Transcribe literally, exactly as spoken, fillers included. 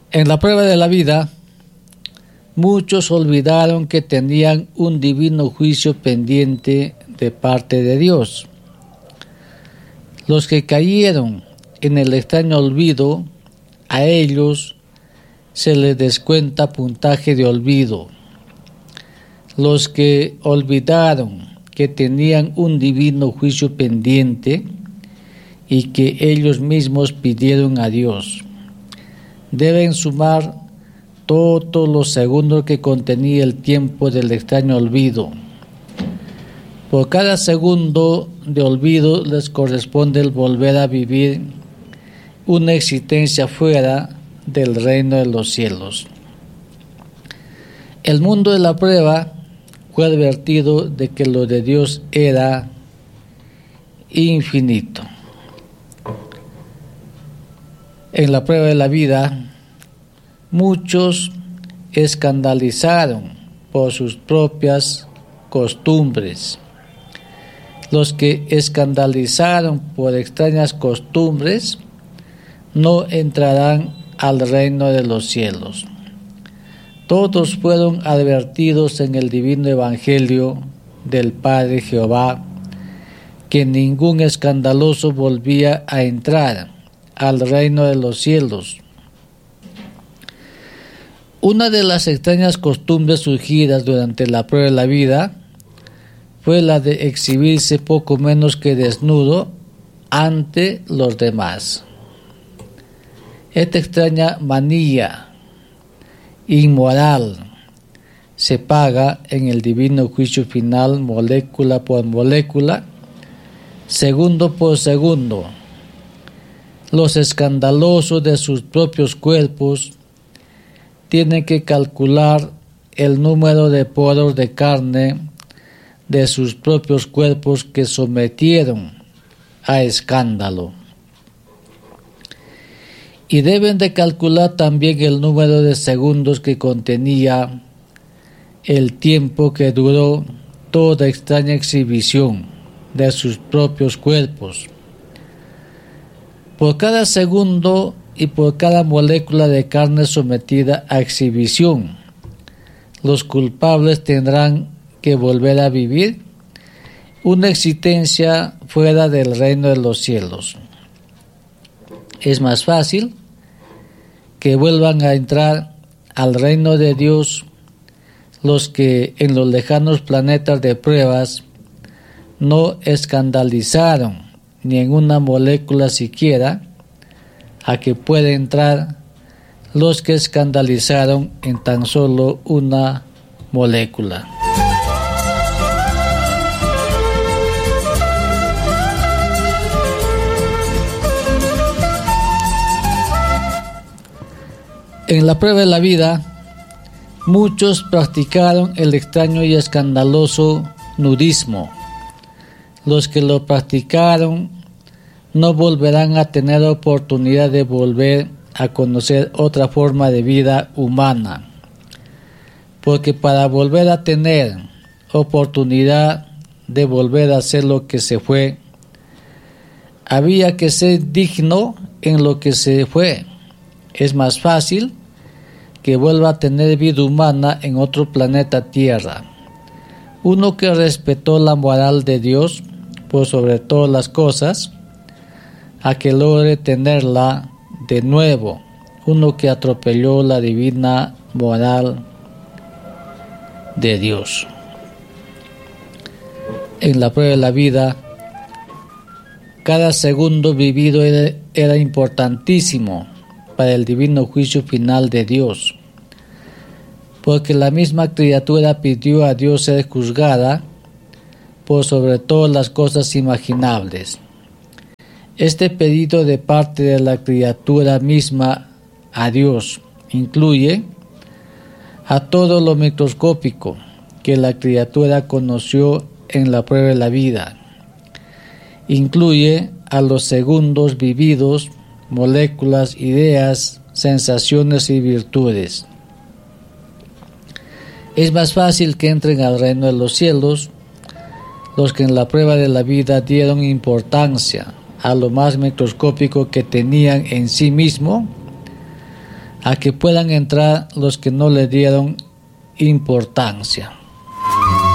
En la prueba de la vida, muchos olvidaron que tenían un divino juicio pendiente de parte de Dios. Los que cayeron en el extraño olvido, a ellos se les descuenta puntaje de olvido. Los que olvidaron que tenían un divino juicio pendiente y que ellos mismos pidieron a Dios, deben sumar todos los segundos que contenía el tiempo del extraño olvido. Por cada segundo de olvido les corresponde el volver a vivir una existencia fuera del reino de los cielos. El mundo de la prueba fue advertido de que lo de Dios era infinito. En la prueba de la vida, muchos escandalizaron por sus propias costumbres. Los que escandalizaron por extrañas costumbres no entrarán al reino de los cielos. Todos fueron advertidos en el divino evangelio del Padre Jehová que ningún escandaloso volvía a entrar al reino de los cielos. Una de las extrañas costumbres surgidas durante la prueba de la vida fue la de exhibirse poco menos que desnudo ante los demás. Esta extraña manía inmoral se paga en el divino juicio final molécula por molécula, segundo por segundo. Los escandalosos de sus propios cuerpos tienen que calcular el número de poros de carne de sus propios cuerpos que sometieron a escándalo. Y deben de calcular también el número de segundos que contenía el tiempo que duró toda extraña exhibición de sus propios cuerpos. Por cada segundo y por cada molécula de carne sometida a exhibición, los culpables tendrán que volver a vivir una existencia fuera del reino de los cielos. Es más fácil que vuelvan a entrar al reino de Dios los que en los lejanos planetas de pruebas no escandalizaron ni en una molécula siquiera, a que pueda entrar los que escandalizaron en tan solo una molécula. En la prueba de la vida, muchos practicaron el extraño y escandaloso nudismo. Los que lo practicaron no volverán a tener oportunidad de volver a conocer otra forma de vida humana, porque para volver a tener oportunidad de volver a hacer lo que se fue, había que ser digno en lo que se fue. Es más fácil que vuelva a tener vida humana en otro planeta Tierra, uno que respetó la moral de Dios por sobre todas las cosas, a que logre tenerla de nuevo, uno que atropelló la divina moral de Dios. En la prueba de la vida, cada segundo vivido era, era importantísimo para el divino juicio final de Dios, porque la misma criatura pidió a Dios ser juzgada por sobre todas las cosas imaginables. Este pedido de parte de la criatura misma a Dios incluye a todo lo microscópico que la criatura conoció en la prueba de la vida. Incluye a los segundos vividos, moléculas, ideas, sensaciones y virtudes. Es más fácil que entren al reino de los cielos los que en la prueba de la vida dieron importancia a lo más microscópico que tenían en sí mismo, a que puedan entrar los que no le dieron importancia.